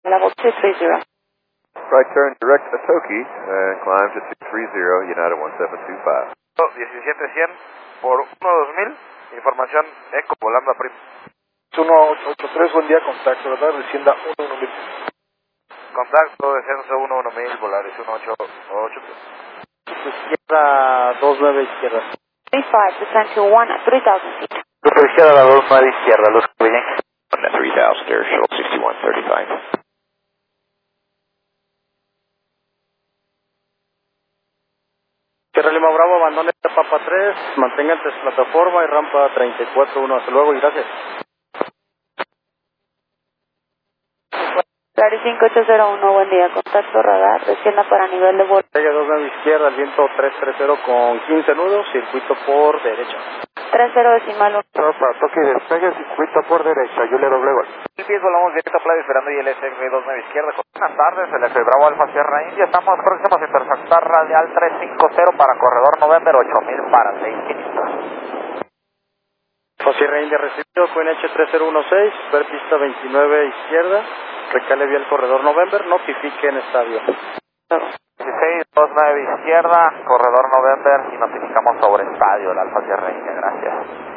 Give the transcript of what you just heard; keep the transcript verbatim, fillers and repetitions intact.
Level two three zero. Right turn direct Atoki and climb to two three zero, United one seven two five. diecisiete cien por uno dos mil, información Eco, volando a Prim. uno ocho tres, buen día, contacto, ¿verdad? Descienda uno uno mil. Contacto, descenso uno uno mil, Volaris uno ocho ocho. Izquierda dos nueve, izquierda. three five, descend to one at three thousand feet. Grupo izquierda, la dos nueve, izquierda, los que vienen. one at three thousand, Air Shuttle sixty-one thirty-five. Sierra Lima Bravo, abandone Papa tres, mantenga entre plataforma y rampa treinta y cuatro uno, hasta luego y gracias. Claro cinco ocho cero uno, buen día, contacto radar, descienda para nivel de vuelo. Estrella dos nueve izquierda, el viento tres tres cero con quince nudos, circuito por derecha. tres cero decimal uno. Para toque de despegue, circuito por derecha, yo le doblego. El pies volamos directo a Playa esperando y el S R dos nueve izquierda. Buenas tardes, el F Bravo Alfa Sierra India. Estamos próximos a interceptar radial tres cinco cero para corredor November ocho mil para seis quinientos. Alfa Sierra India recibido, Q N H tres cero uno seis, ver pista veintinueve izquierda, recale vía el corredor November, notifique en estadio. dieciséis dos nueve izquierda, corredor November y notificamos sobre estadio el Alfa Sierra India, gracias.